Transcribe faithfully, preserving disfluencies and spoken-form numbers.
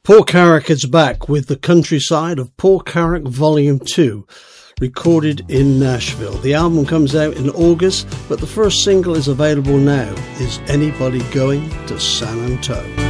Paul Carrack is back with The Countryside of Paul Carrack Volume two, recorded in Nashville. The album comes out in August, but the first single is available now, Is Anybody Going to San Antonio?